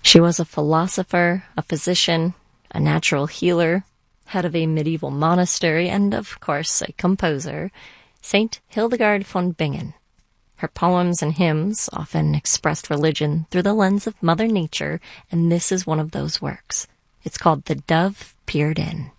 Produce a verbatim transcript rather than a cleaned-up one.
She was a philosopher, a physician, a natural healer, head of a medieval monastery, and, of course, a composer, Saint Hildegard von Bingen. Her poems and hymns often expressed religion through the lens of Mother Nature, and this is one of those works. It's called The Dove Peered In.